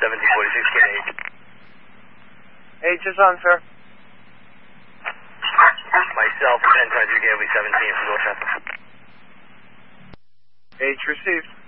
1746, get H. H is on, sir. Myself, 10 times you gave me 17 from Dorchester. H received.